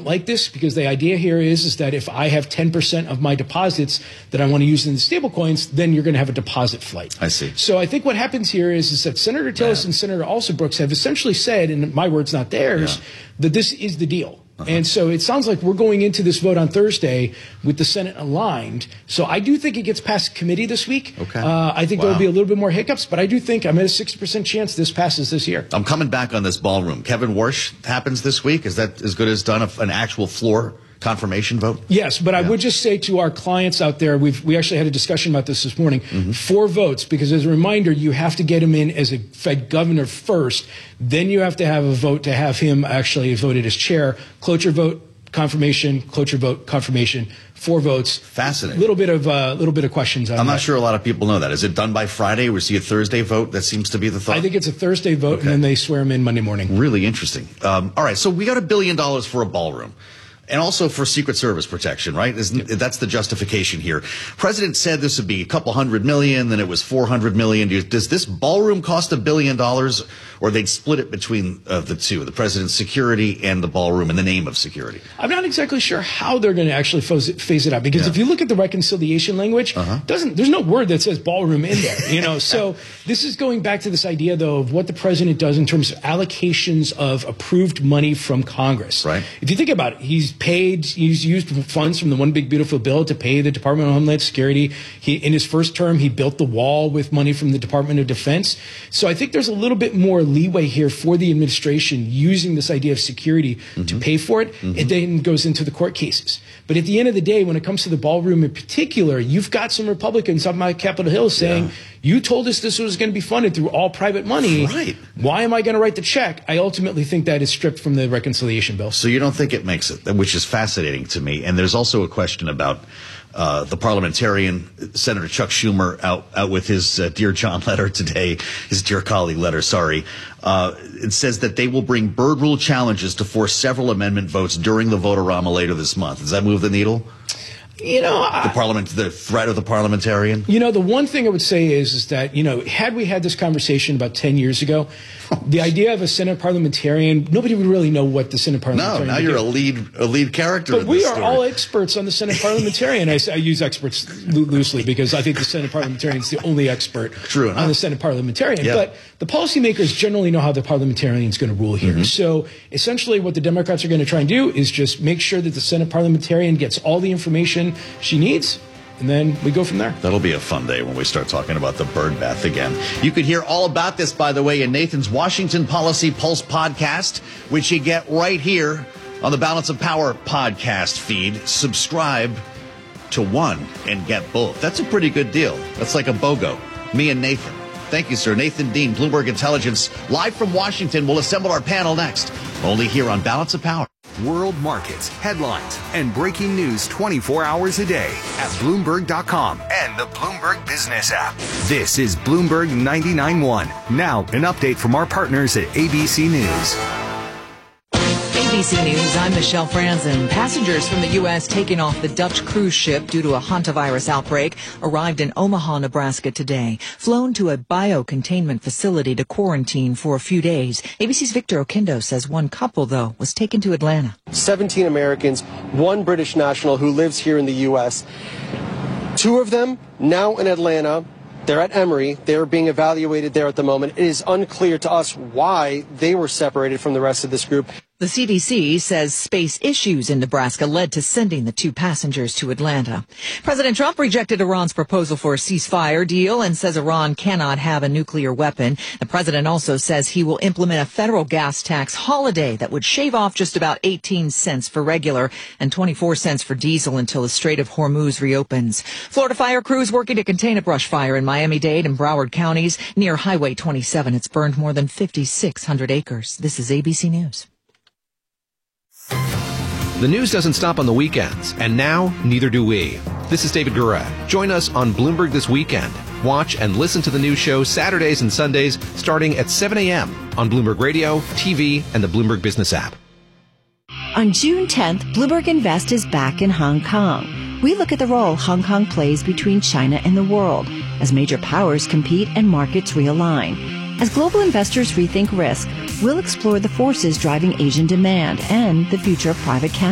don't like this because the idea here is that if I have 10% of my deposits that I want to use in the stable coins, then you're going to have a deposit flight. I see. So I think what happens here is that Senator Tillis and Senator Alsobrooks have essentially said, and my words, not theirs, that this is the deal. And so it sounds like we're going into this vote on Thursday with the Senate aligned. So I do think it gets past committee this week. Okay. I think there'll be a little bit more hiccups, but I do think I'm at a 60% chance this passes this year. I'm coming back on this ballroom. Kevin Warsh happens this week. Is that as good as done an actual floor confirmation vote? Yes, but I would just say to our clients out there, we actually had a discussion about this morning, 4 votes, because as a reminder, you have to get him in as a Fed governor first. Then you have to have a vote to have him actually voted as chair. Cloture vote, confirmation, cloture vote, confirmation, 4 votes. Fascinating. Little bit of questions on that. I'm not sure a lot of people know that. Is it done by Friday? We see a Thursday vote? That seems to be the thought. I think it's a Thursday vote, and then they swear him in Monday morning. Really interesting. All right, so we got $1 billion for a ballroom. And also for Secret Service protection, right? That's the justification here. President said this would be a couple $100 million, then it was $400 million. Does this ballroom cost $1 billion, or they'd split it between the two, the president's security and the ballroom in the name of security? I'm not exactly sure how they're going to actually phase it out, because if you look at the reconciliation language, there's no word that says ballroom in there, So this is going back to this idea, though, of what the president does in terms of allocations of approved money from Congress. Right. If you think about it, he's used funds from the One Big Beautiful Bill to pay the Department of Homeland Security. In his first term, he built the wall with money from the Department of Defense. So I think there's a little bit more leeway here for the administration using this idea of security to pay for it. It then goes into the court cases. But at the end of the day, when it comes to the ballroom in particular, you've got some Republicans up on Capitol Hill saying, you told us this was going to be funded through all private money. Right. Why am I going to write the check? I ultimately think that is stripped from the reconciliation bill. So you don't think it makes it, which is fascinating to me. And there's also a question about the parliamentarian, Senator Chuck Schumer, out with his Dear John letter today, his Dear Colleague letter, sorry. It says that they will bring bird rule challenges to force several amendment votes during the vote-a-rama later this month. Does that move the needle? The threat of the parliamentarian? The one thing I would say is that, had we had this conversation about 10 years ago, the idea of a Senate parliamentarian, nobody would really know what the Senate parliamentarian now you're a lead character But in we this are story. all experts on the Senate parliamentarian. I use experts loosely because I think the Senate parliamentarian is the only expert on the Senate parliamentarian. Yeah. But the policymakers generally know how the parliamentarian is going to rule here. So essentially what the Democrats are going to try and do is just make sure that the Senate parliamentarian gets all the information she needs, and then we go from there. That'll be a fun day when we start talking about the bird bath again. You could hear all about this, by the way, in Nathan's Washington Policy Pulse podcast, which you get right here on the Balance of Power podcast feed. Subscribe to one and get both. That's a pretty good deal. That's like a BOGO. Me and Nathan. Thank you, sir. Nathan Dean, Bloomberg Intelligence, live from Washington. We'll assemble our panel next, only here on Balance of Power. World markets, headlines, and breaking news 24 hours a day at Bloomberg.com and the Bloomberg Business app. This is Bloomberg 99.1. Now, an update from our partners at ABC News. ABC News, I'm Michelle Franzen. Passengers from the U.S. taking off the Dutch cruise ship due to a hantavirus outbreak arrived in Omaha, Nebraska today, flown to a biocontainment facility to quarantine for a few days. ABC's Victor Oquendo says one couple, though, was taken to Atlanta. 17 Americans, 1 British national who lives here in the U.S. 2 of them now in Atlanta. They're at Emory. They're being evaluated there at the moment. It is unclear to us why they were separated from the rest of this group. The CDC says space issues in Nebraska led to sending the 2 passengers to Atlanta. President Trump rejected Iran's proposal for a ceasefire deal and says Iran cannot have a nuclear weapon. The president also says he will implement a federal gas tax holiday that would shave off just about 18 cents for regular and 24 cents for diesel until the Strait of Hormuz reopens. Florida fire crews working to contain a brush fire in Miami-Dade and Broward counties near Highway 27. It's burned more than 5,600 acres. This is ABC News. The news doesn't stop on the weekends, and now neither do we. This is David Gura. Join us on Bloomberg This Weekend. Watch and listen to the news show Saturdays and Sundays starting at 7 a.m. on Bloomberg Radio, TV, and the Bloomberg Business app. On June 10th, Bloomberg Invest is back in Hong Kong. We look at the role Hong Kong plays between China and the world as major powers compete and markets realign. As global investors rethink risk, we'll explore the forces driving Asian demand and the future of private capital.